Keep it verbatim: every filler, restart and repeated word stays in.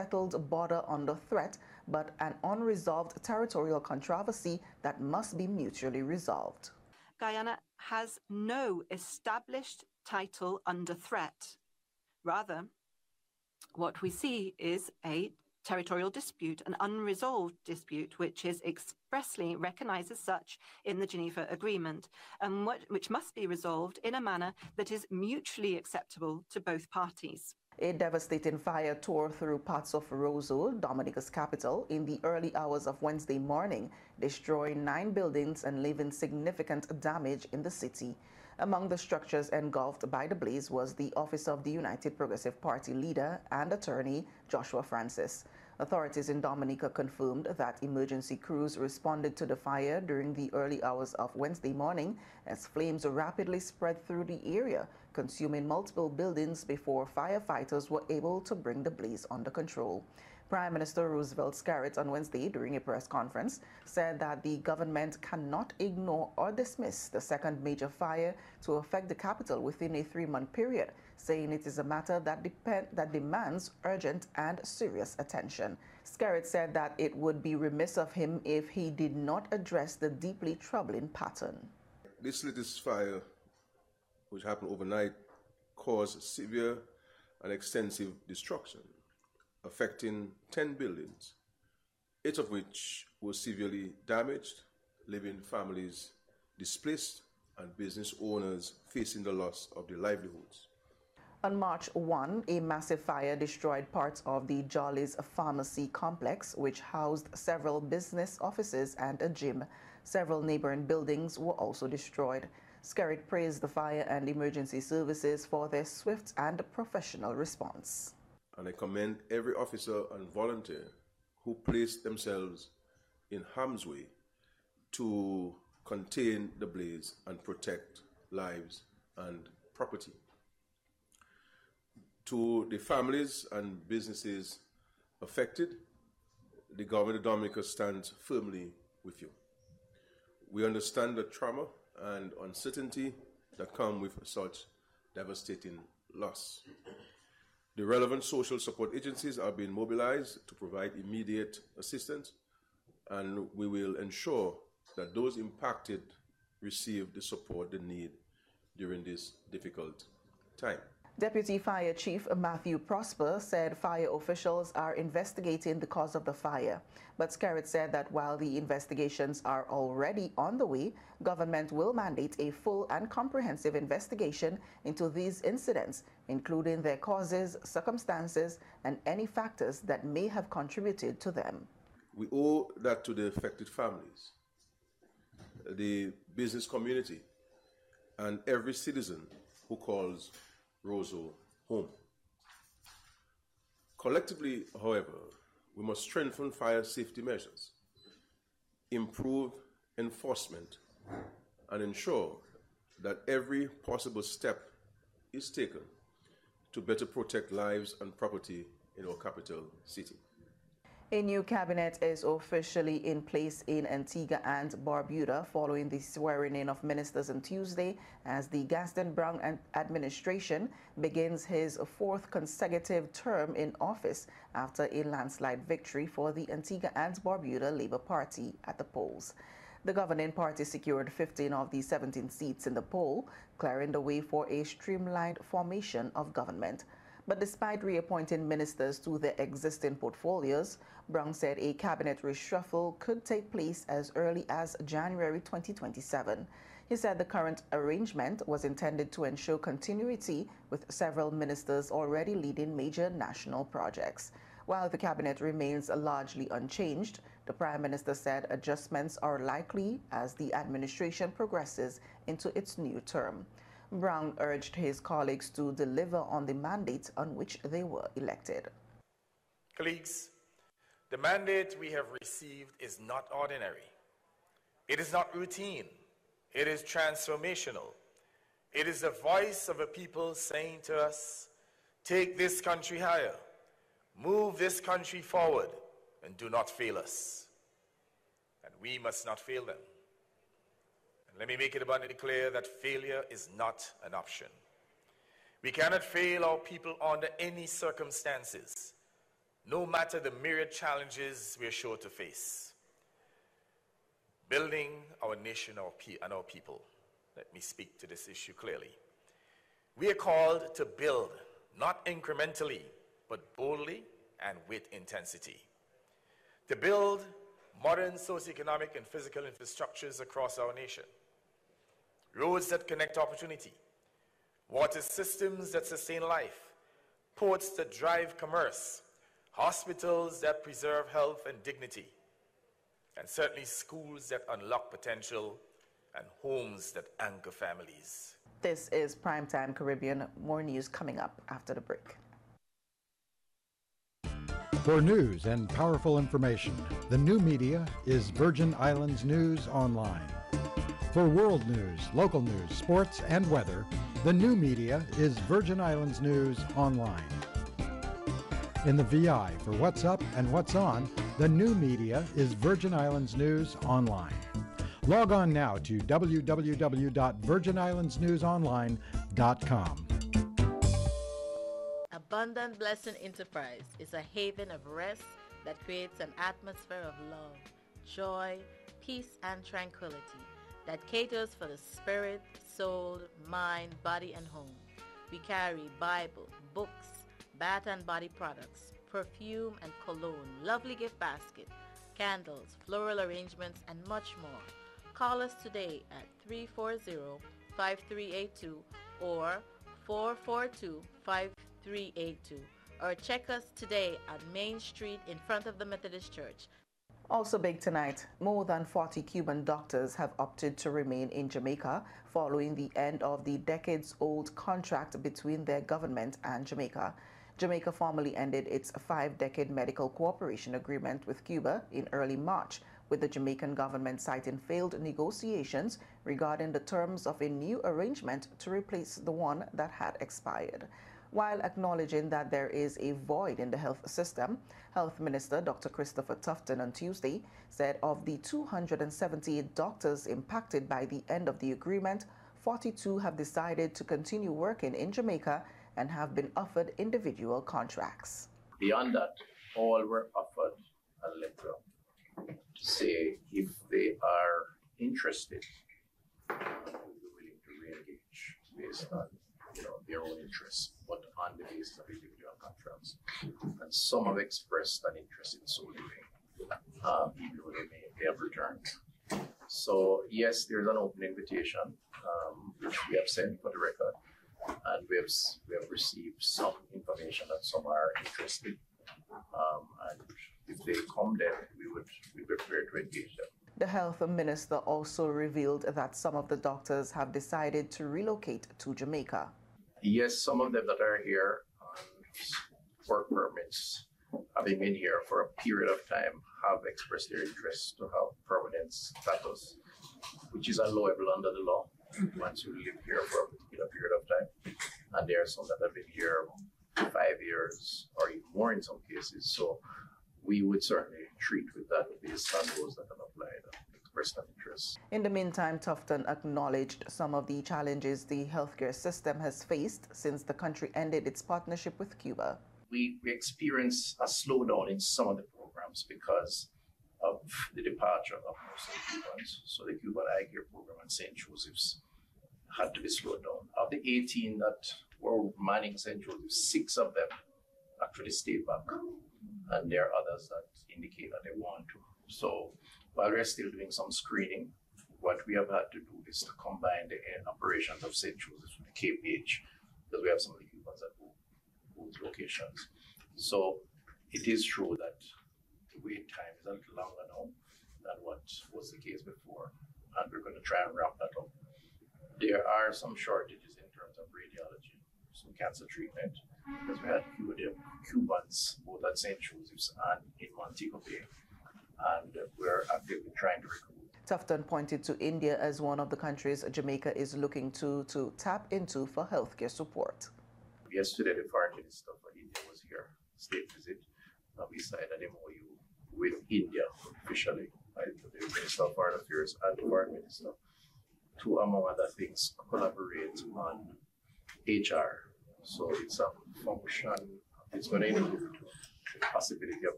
settled border under threat, but an unresolved territorial controversy that must be mutually resolved. Guyana has no established title under threat. Rather, what we see is a territorial dispute, an unresolved dispute, which is expressly recognized as such in the Geneva Agreement, and what, which must be resolved in a manner that is mutually acceptable to both parties. A devastating fire tore through parts of Roseau, Dominica's capital, in the early hours of Wednesday morning, destroying nine buildings and leaving significant damage in the city. Among the structures engulfed by the blaze was the office of the United Progressive Party leader and attorney Joshua Francis. Authorities in Dominica confirmed that emergency crews responded to the fire during the early hours of Wednesday morning as flames rapidly spread through the area, consuming multiple buildings before firefighters were able to bring the blaze under control. Prime Minister Roosevelt Skerrit on Wednesday during a press conference said that the government cannot ignore or dismiss the second major fire to affect the capital within a three-month period, saying it is a matter that, depend, that demands urgent and serious attention. Skerrit said that it would be remiss of him if he did not address the deeply troubling pattern. This latest fire, which happened overnight, caused severe and extensive destruction, affecting ten buildings, eight of which were severely damaged, leaving families displaced and business owners facing the loss of their livelihoods. On March first, a massive fire destroyed parts of the Jolly's Pharmacy complex, which housed several business offices and a gym. Several neighboring buildings were also destroyed. Skerrit praised the fire and emergency services for their swift and professional response. And I commend every officer and volunteer who placed themselves in harm's way to contain the blaze and protect lives and property. To the families and businesses affected, the government of Dominica stands firmly with you. We understand the trauma and uncertainty that come with such devastating loss. The relevant social support agencies are being mobilized to provide immediate assistance, and we will ensure that those impacted receive the support they need during this difficult time. Deputy Fire Chief Matthew Prosper said fire officials are investigating the cause of the fire. But Skerrit said that while the investigations are already on the way, government will mandate a full and comprehensive investigation into these incidents, including their causes, circumstances, and any factors that may have contributed to them. We owe that to the affected families, the business community, and every citizen who calls Roseau home. Collectively, however, we must strengthen fire safety measures, improve enforcement, and ensure that every possible step is taken to better protect lives and property in our capital city. A new cabinet is officially in place in Antigua and Barbuda following the swearing-in of ministers on Tuesday as the Gaston Browne administration begins his fourth consecutive term in office after a landslide victory for the Antigua and Barbuda Labour Party at the polls. The governing party secured fifteen of the seventeen seats in the poll, clearing the way for a streamlined formation of government. But despite reappointing ministers to their existing portfolios, Browne said a cabinet reshuffle could take place as early as January twenty twenty-seven. He said the current arrangement was intended to ensure continuity with several ministers already leading major national projects. While the cabinet remains largely unchanged, the Prime Minister said adjustments are likely as the administration progresses into its new term. Browne urged his colleagues to deliver on the mandate on which they were elected. Colleagues, the mandate we have received is not ordinary. It is not routine. It is transformational. It is the voice of a people saying to us, take this country higher, move this country forward, and do not fail us. And we must not fail them. Let me make it abundantly clear that failure is not an option. We cannot fail our people under any circumstances. no matter the myriad challenges we are sure to face. Building our nation and our people. Let me speak to this issue clearly. We are called to build, not incrementally, but boldly and with intensity. To build modern socioeconomic and physical infrastructures across our nation. Roads that connect opportunity, water systems that sustain life, ports that drive commerce, hospitals that preserve health and dignity, and certainly schools that unlock potential and homes that anchor families. This is Primetime Caribbean. More news coming up after the break. For news and powerful information, the new media is Virgin Islands News Online. For world news, local news, sports, and weather, the new media is Virgin Islands News Online. In the V I for What's Up and What's On, the new media is Virgin Islands News Online. Log on now to w w w dot virgin islands news online dot com. Abundant Blessing Enterprise is a haven of rest that creates an atmosphere of love, joy, peace, and tranquility that caters for the spirit, soul, mind, body, and home. We carry Bible, books, bath and body products, perfume and cologne, lovely gift basket, candles, floral arrangements, and much more. Call us today at three four zero, five three eight two or four four two, five three eight two, or check us today at Main Street in front of the Methodist Church. Also big tonight, more than forty Cuban doctors have opted to remain in Jamaica following the end of the decades-old contract between their government and Jamaica. Jamaica formally ended its five-decade medical cooperation agreement with Cuba in early March, with the Jamaican government citing failed negotiations regarding the terms of a new arrangement to replace the one that had expired. While acknowledging that there is a void in the health system, Health Minister Doctor Christopher Tufton on Tuesday said of the two hundred seventy-eight doctors impacted by the end of the agreement, forty-two have decided to continue working in Jamaica and have been offered individual contracts. Beyond that, all were offered a letter to say if they are interested, uh, they're willing to re-engage based on you know, their own interests, but on the basis of individual contracts. And some have expressed an interest in so doing, uh, even though they may they have returned. So yes, there's an open invitation, um, which we have sent for the record, and we have we have received some information that some are interested. Um, and if they come, then we would be prepared to engage them. The health minister also revealed that some of the doctors have decided to relocate to Jamaica. Yes, some of them that are here on work permits, having been here for a period of time, have expressed their interest to have permanent status, which is allowable under the law once you live here for a particular period of time. And there are some that have been here five years or even more in some cases. So we would certainly treat with that based on those that have applied and expressed an interest. In the meantime, Tufton acknowledged some of the challenges the healthcare system has faced since the country ended its partnership with Cuba. We, we experienced a slowdown in some of the programs because of the departure of most of the Cubans. So the Cuban Eye Care program and Saint Joseph's had to be slowed down. Of the eighteen that were manning Saint Joseph's, six of them actually stayed back. And there are others that indicate that they want to. So while we're still doing some screening, what we have had to do is to combine the operations of Saint Joseph's with the K P H, because we have some of the Cubans at both locations. So it is true that the wait time is a little longer now than what was the case before, and we're going to try and wrap that up. There are some shortages in terms of radiology, some cancer treatment, because we had Cubans both at Saint Joseph's and in Montego Bay, and we're actively trying to recruit. Tufton pointed to India as one of the countries Jamaica is looking to to tap into for healthcare support. Yesterday, the foreign minister for India was here, state visit. Uh, we signed an M O U with India officially, by the Minister of Foreign Affairs and the Foreign Minister, to, among other things, collaborate on H R. So it's a function, it's going to include the possibility of